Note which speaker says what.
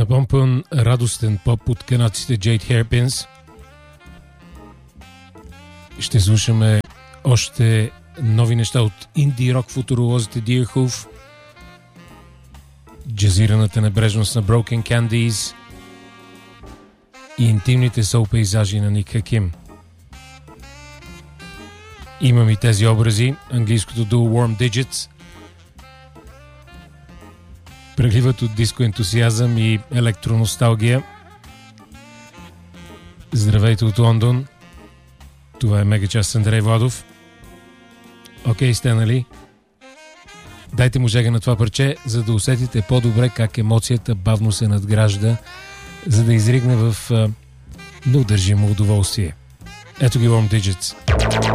Speaker 1: Напълно радостен поп от канадците Jade Hairpins. Ще слушаме още нови неща от инди рок футуролозите Deerhoof, джазираната небрежност на Broken Candies и интимните сол пейзажи на Ник Хаким. Имам и тези образи, английското дуо Warm Digits, преливат от диско ентусиазъм и електроносталгия. Здравейте от Лондон. Това е Мегачас с Андрей Владов. Окей сте, нали? Дайте му жега на това парче, за да усетите по-добре как емоцията бавно се надгражда, за да изригне в неудържимо удоволствие. Ето ги Warm Digits.